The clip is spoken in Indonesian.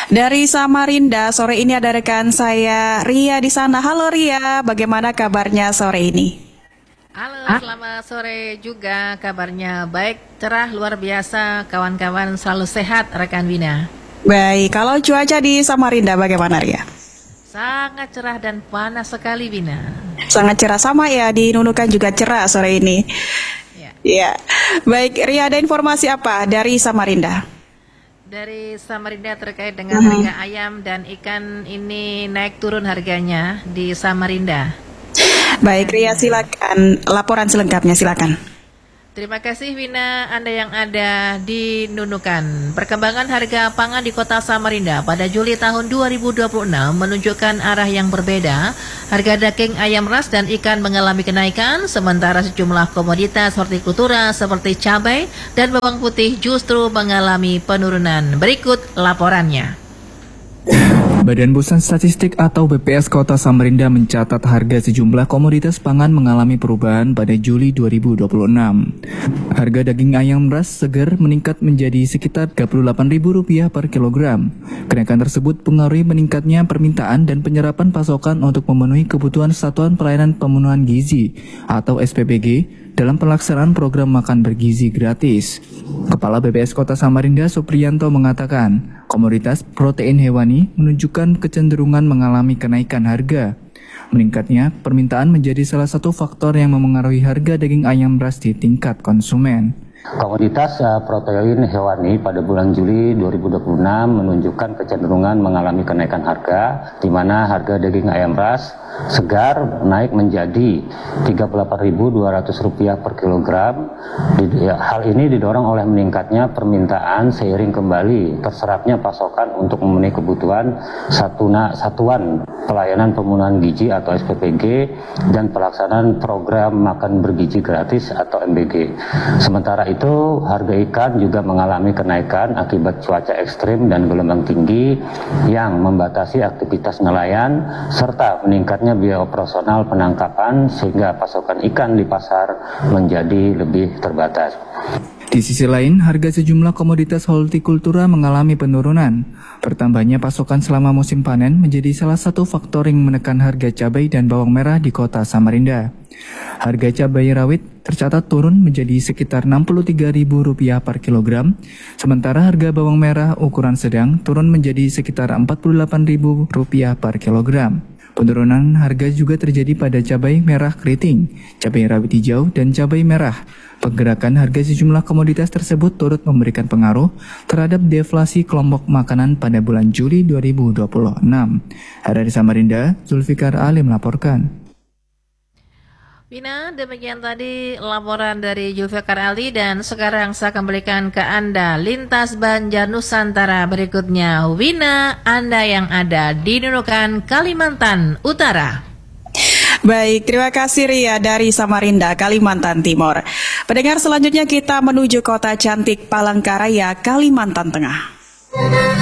Dari Samarinda, sore ini ada rekan saya Ria di sana. Halo Ria, bagaimana kabarnya sore ini? Halo, selamat sore juga. Kabarnya baik, cerah, luar biasa. Kawan-kawan selalu sehat, rekan Wina. Baik, kalau cuaca di Samarinda bagaimana Ria? Sangat cerah dan panas sekali, Wina. Sangat cerah, sama ya, di Nunukan juga cerah sore ini. Ya, baik Ria, ada informasi apa dari Samarinda? Dari Samarinda terkait dengan harga ayam dan ikan ini naik turun harganya di Samarinda. Baik Ria, silakan laporan selengkapnya, silakan. Terima kasih Wina, Anda yang ada di Nunukan. Perkembangan harga pangan di kota Samarinda pada Juli tahun 2026 menunjukkan arah yang berbeda. Harga daging ayam ras dan ikan mengalami kenaikan, sementara sejumlah komoditas hortikultura seperti cabai dan bawang putih justru mengalami penurunan. Berikut laporannya. Badan Pusat Statistik atau BPS Kota Samarinda mencatat harga sejumlah komoditas pangan mengalami perubahan pada Juli 2026. Harga daging ayam ras segar meningkat menjadi sekitar Rp38.000 per kilogram. Kenaikan tersebut pengaruhi meningkatnya permintaan dan penyerapan pasokan untuk memenuhi kebutuhan Satuan Pelayanan Pemenuhan Gizi atau SPBG dalam pelaksanaan program makan bergizi gratis. Kepala BPS Kota Samarinda Supriyanto mengatakan, komoditas protein hewani menunjukkan kecenderungan mengalami kenaikan harga. Meningkatnya permintaan menjadi salah satu faktor yang memengaruhi harga daging ayam ras di tingkat konsumen. Komoditas protein hewani pada bulan Juli 2026 menunjukkan kecenderungan mengalami kenaikan harga, di mana harga daging ayam ras segar naik menjadi Rp38.200 per kilogram. Hal ini didorong oleh meningkatnya permintaan seiring kembali terserapnya pasokan untuk memenuhi kebutuhan Satuan Pelayanan Pemenuhan Gizi atau SPPG dan pelaksanaan program makan bergizi gratis atau MBG. Sementara itu, harga ikan juga mengalami kenaikan akibat cuaca ekstrim dan gelombang tinggi yang membatasi aktivitas nelayan serta meningkatnya biaya operasional penangkapan sehingga pasokan ikan di pasar menjadi lebih terbatas. Di sisi lain, harga sejumlah komoditas hortikultura mengalami penurunan. Bertambahnya pasokan selama musim panen menjadi salah satu faktor yang menekan harga cabai dan bawang merah di kota Samarinda. Harga cabai rawit tercatat turun menjadi sekitar Rp63.000 per kilogram, sementara harga bawang merah ukuran sedang turun menjadi sekitar Rp48.000 per kilogram. Penurunan harga juga terjadi pada cabai merah keriting, cabai rawit hijau, dan cabai merah. Pergerakan harga sejumlah komoditas tersebut turut memberikan pengaruh terhadap deflasi kelompok makanan pada bulan Juli 2026. Dari Samarinda, Zulfikar Ali melaporkan. Wina, demikian tadi laporan dari Zulfikar Ali dan sekarang saya kembalikan ke Anda lintas Banjar Nusantara berikutnya. Wina, Anda yang ada di Nunukan, Kalimantan Utara. Baik, terima kasih Ria dari Samarinda, Kalimantan Timur. Pendengar, selanjutnya kita menuju kota cantik Palangkaraya, Kalimantan Tengah.